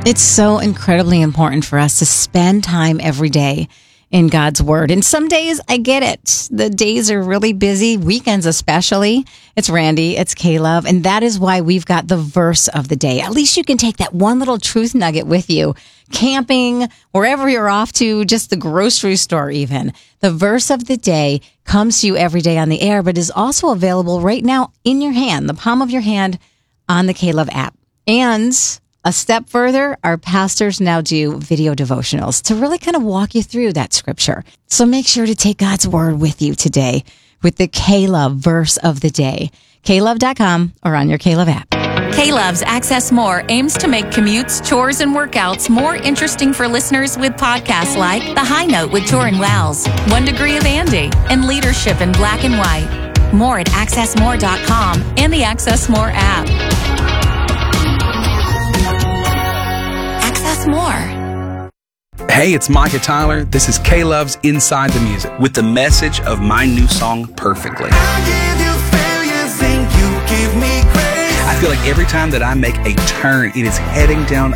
It's so incredibly important for us to spend time every day in God's Word. And some days, I get it. The days are really busy, weekends especially. It's Randy, it's K-Love, and that is why we've got the verse of the day. At least you can take that one little truth nugget with you. Camping, wherever you're off to, just the grocery store even. The verse of the day comes to you every day on the air, but is also available right now in your hand, the palm of your hand on the K-Love app. And a step further, our pastors now do video devotionals to really kind of walk you through that scripture. So make sure to take God's word with you today with the K-Love verse of the day. KLove.com or on your K-Love app. K-Love's Access More aims to make commutes, chores, and workouts more interesting for listeners with podcasts like The High Note with Joran Wells, 1 Degree of Andy, and Leadership in Black and White. More at accessmore.com and the Access More app. Access More. Hey, it's Micah Tyler. This is K-Love's Inside the Music with the message of my new song, Perfectly. I feel like every time that I make a turn, it is heading down